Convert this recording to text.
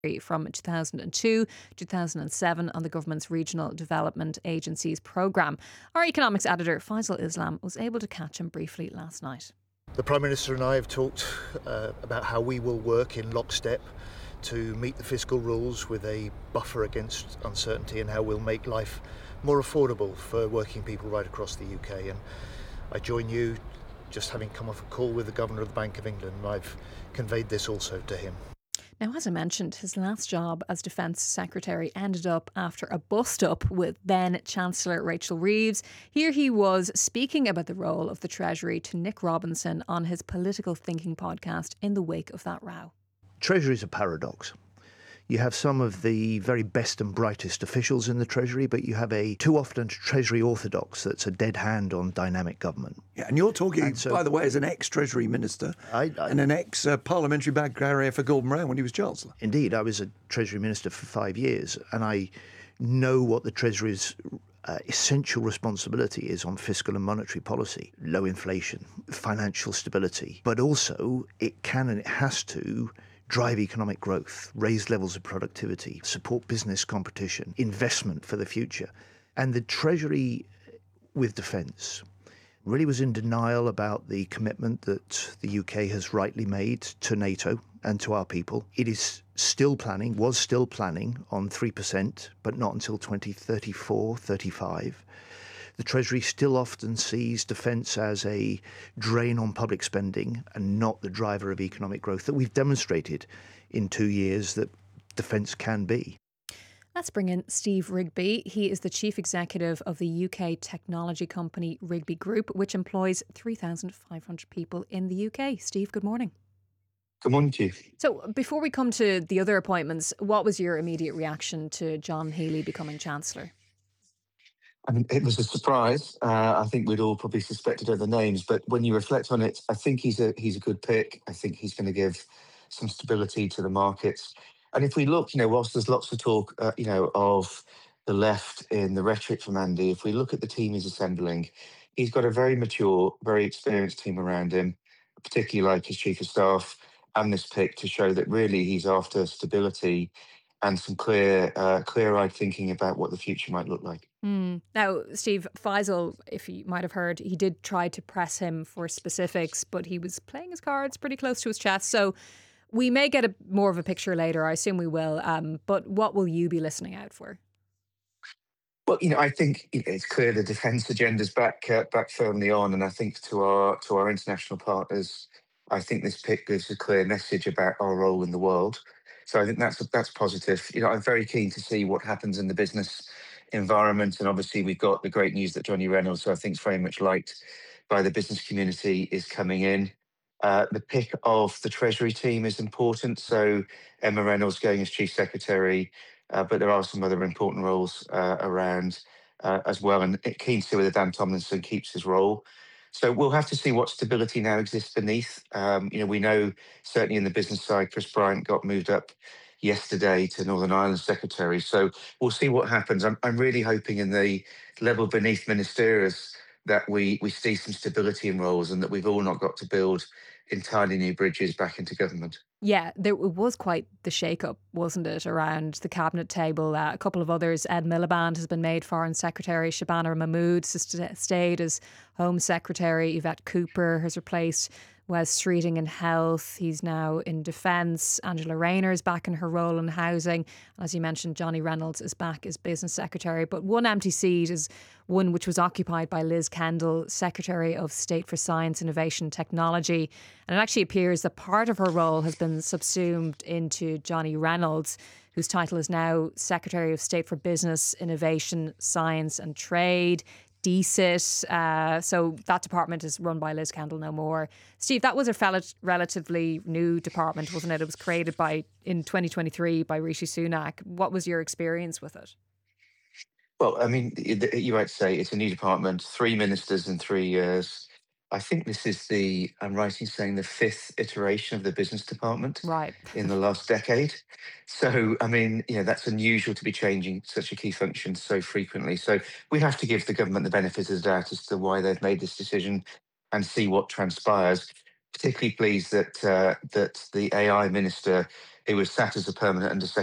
from 2002 2007 on the government's Regional Development Agencies programme. Our economics editor Faisal Islam was able to catch him briefly last night. The Prime Minister and I have talked about how we will work in lockstep to meet the fiscal rules with a buffer against uncertainty, and how we'll make life more affordable for working people right across the UK. And I join you, just having come off a call with the Governor of the Bank of England, and I've conveyed this also to him. Now, as I mentioned, his last job as Defence Secretary ended up after a bust-up with then-Chancellor Rachel Reeves. Here he was speaking about the role of the Treasury to Nick Robinson on his Political Thinking podcast in the wake of that row. Treasury is a paradox. You have some of the very best and brightest officials in the Treasury, but you have a too often Treasury orthodox that's a dead hand on dynamic government. Yeah, and you're talking, by the way, as an ex-Treasury Minister and an ex-parliamentary bag carrier for Gordon Brown when he was Chancellor. Indeed, I was a Treasury Minister for 5 years, and I know what the Treasury's essential responsibility is on fiscal and monetary policy, low inflation, financial stability, but also it can and it has to drive economic growth, raise levels of productivity, support business competition, investment for the future. And the Treasury with defence really was in denial about the commitment that the UK has rightly made to NATO and to our people. It is still planning, was still planning on 3%, but not until 2034, 35. The Treasury still often sees defence as a drain on public spending and not the driver of economic growth that we've demonstrated in 2 years that defence can be. Let's bring in Steve Rigby. He is the Chief Executive of the UK technology company Rigby Group, which employs 3,500 people in the UK. Steve, good morning. Good morning to you. So before we come to the other appointments, what was your immediate reaction to John Healey becoming Chancellor? I mean, it was a surprise. I think we'd all probably suspected other names, but when you reflect on it, I think he's a good pick. I think he's going to give some stability to the markets. And if we look, whilst there's lots of talk, of the left in the rhetoric from Andy, if we look at the team he's assembling, he's got a very mature, very experienced team around him, particularly like his chief of staff and this pick to show that really he's after stability and some clear-eyed thinking about what the future might look like. Now, Steve, Faisal, if you might have heard, he did try to press him for specifics, but he was playing his cards pretty close to his chest. So we may get more of a picture later. I assume we will. But what will you be listening out for? Well, I think it's clear the defence agenda's back firmly on, and I think to our international partners, I think this pick gives a clear message about our role in the world. So I think that's positive. I'm very keen to see what happens in the business environment, and obviously we've got the great news that Johnny Reynolds, who I think is very much liked by the business community, is coming in. The pick of the Treasury team is important. So Emma Reynolds going as Chief Secretary, but there are some other important roles around as well, and keen to see whether Dan Tomlinson keeps his role. So we'll have to see what stability now exists beneath. We know certainly in the business side, Chris Bryant got moved up yesterday to Northern Ireland Secretary. So we'll see what happens. I'm really hoping in the level beneath ministerials that we see some stability in roles and that we've all not got to build entirely new bridges back into government. Yeah, it was quite the shake-up, wasn't it, around the cabinet table. A couple of others. Ed Miliband has been made Foreign Secretary. Shabana Mahmood stayed as Home Secretary. Yvette Cooper has replaced Wes Streeting in health. He's now in defence. Angela Rayner is back in her role in housing. As you mentioned, Johnny Reynolds is back as business secretary. But one empty seat is one which was occupied by Liz Kendall, Secretary of State for Science, Innovation, Technology. And it actually appears that part of her role has been subsumed into Johnny Reynolds, whose title is now Secretary of State for Business, Innovation, Science and Trade. DCIT. So that department is run by Liz Kendall no more. Steve, that was a relatively new department, wasn't it? It was created in 2023 by Rishi Sunak. What was your experience with it? Well, I mean, you might say it's a new department, 3 ministers in 3 years. I think this is I'm right in saying the 5th iteration of the business department right. in the last decade. So, I mean, that's unusual to be changing such a key function so frequently. So we have to give the government the benefit of the doubt as to why they've made this decision and see what transpires. particularly pleased that that the AI minister, who was sat as a permanent Undersecretary